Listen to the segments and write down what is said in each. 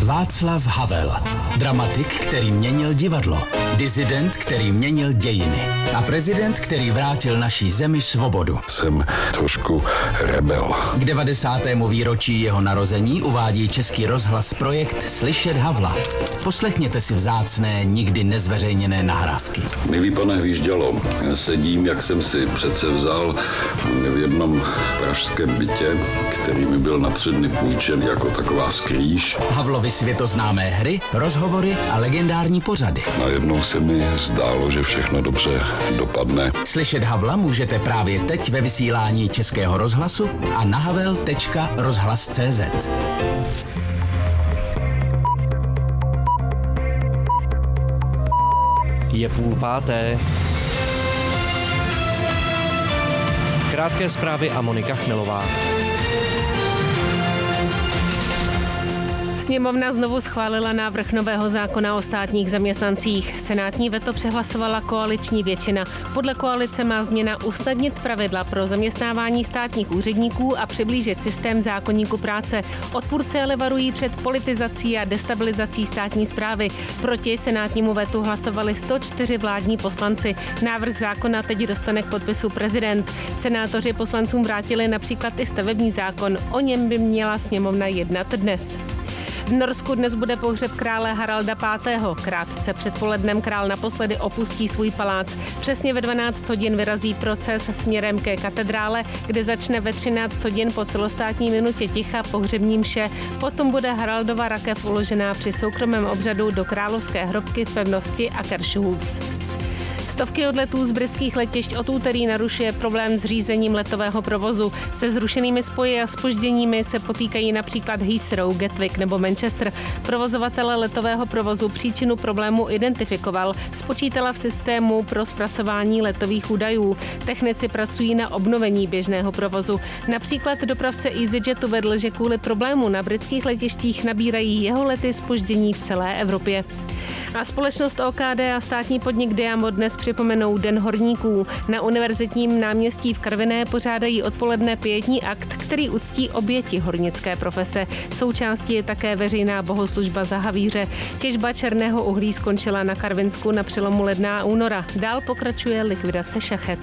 Václav Havel. Dramatik, který měnil divadlo. Disident, který měnil dějiny. A prezident, který vrátil naší zemi svobodu. Jsem trošku rebel. K 90. výročí jeho narození uvádí Český rozhlas projekt Slyšet Havla. Poslechněte si vzácné, nikdy nezveřejněné nahrávky. Milý pane Hvíždělo, sedím, jak jsem si přece vzal v jednom pražském bytě, který mi byl na 3 dny půjčen jako taková skrýš. Havlovy světoznámé hry, rozhovory a legendární pořady. Najednou se mi zdálo, že všechno dobře dopadne. Slyšet Havla můžete právě teď ve vysílání Českého rozhlasu a na havel.rozhlas.cz. Je 4:30. Krátké zprávy a Monika Chmelová. Sněmovna znovu schválila návrh nového zákona o státních zaměstnancích. Senátní veto přehlasovala koaliční většina. Podle koalice má změna usnadnit pravidla pro zaměstnávání státních úředníků a přiblížit systém zákoníku práce. Odpůrci ale varují před politizací a destabilizací státní správy. Proti senátnímu vetu hlasovali 104 vládní poslanci. Návrh zákona teď dostane k podpisu prezident. Senátoři poslancům vrátili například i stavební zákon. O něm by měla sněmovna jednat dnes. V Norsku dnes bude pohřeb krále Haralda V. Krátce před polednem král naposledy opustí svůj palác. Přesně ve 12 hodin vyrazí proces směrem ke katedrále, kde začne ve 13 hodin po celostátní minutě ticha pohřební mše. Potom bude Haraldova rakev uložená při soukromém obřadu do královské hrobky v pevnosti Akershus. Stovky odletů z britských letišť od úterý narušuje problém s řízením letového provozu. Se zrušenými spoji a zpožděními se potýkají například Heathrow, Gatwick nebo Manchester. Provozovatel letového provozu příčinu problému identifikoval. Spočítala v systému pro zpracování letových údajů. Technici pracují na obnovení běžného provozu. Například dopravce EasyJet uvedl, že kvůli problému na britských letištích nabírají jeho lety zpoždění v celé Evropě. A společnost OKD a státní podnik Diamo dnes připomenou Den horníků. Na univerzitním náměstí v Karviné pořádají odpoledne pietní akt, který uctí oběti hornické profese. Součástí je také veřejná bohoslužba za havíře. Těžba černého uhlí skončila na Karvinsku na přelomu ledna a února. Dál pokračuje likvidace šachet.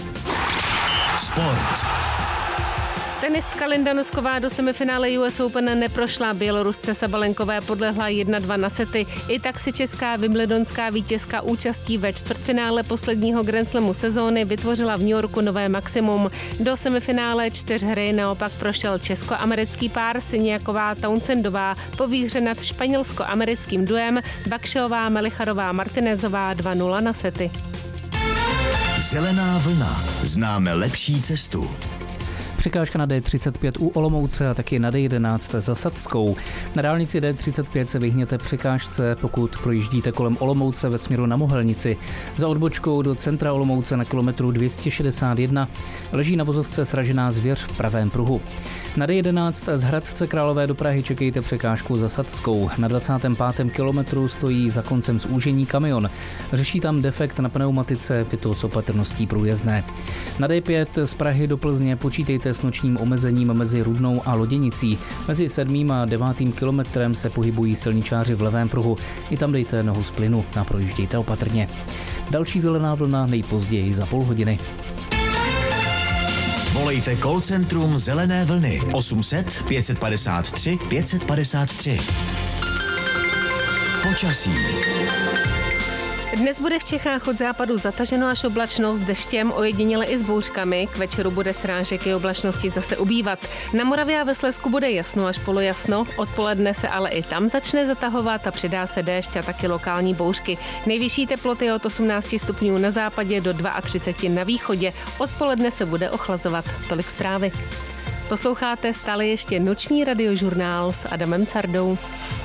Sport. Tenistka Linda Nosková do semifinále US Open neprošla. Bělorusce Sabalenkové podlehla 1-2 na sety. I tak si česká wimbledonská vítězka účastí ve čtvrtfinále posledního Grand Slamu sezóny vytvořila v New Yorku nové maximum. Do semifinále 4 naopak prošel česko-americký pár Siniaková-Townsendová po výhře nad španělsko-americkým duem Bakšeová Melicharová Martinezová 2-0 na sety. Zelená vlna. Známe lepší cestu. Překážka na D35 u Olomouce a taky na D11 za Sadskou. Na dálnici D35 se vyhněte překážce, pokud projíždíte kolem Olomouce ve směru na Mohelnici. Za odbočkou do centra Olomouce na kilometru 261 leží na vozovce sražená zvěř v pravém pruhu. Na D11 z Hradce Králové do Prahy čekejte překážku za Sadskou. Na 25. kilometru stojí za koncem zúžení kamion. Řeší tam defekt na pneumatice, je to s opatrností průjezdné. Na D5 z Prahy do Plzně počítejte s nočním omezením mezi Rudnou a Loděnicí. Mezi 7. a 9. kilometrem se pohybují silničáři v levém pruhu. I tam dejte nohu z plynu a projíždějte opatrně. Další zelená vlna nejpozději za půl hodiny. Volejte call centrum Zelené vlny 800 553 553. Počasí. Dnes bude v Čechách od západu zataženo až oblačno s deštěm, ojediněle i s bouřkami. K večeru bude srážek i oblačnosti zase ubývat. Na Moravě a ve Slezsku bude jasno až polojasno. Odpoledne se ale i tam začne zatahovat a přidá se déšť a taky lokální bouřky. Nejvyšší teploty od 18 stupňů na západě do 32 na východě. Odpoledne se bude ochlazovat. Tolik zprávy. Posloucháte stále ještě noční radiožurnál s Adamem Cardou.